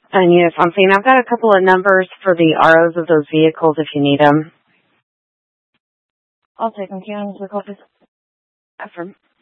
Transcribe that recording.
I need something. I've got a couple of numbers for the ROs of those vehicles if you need them. I'll take them. Can I use the coffee? Affirm.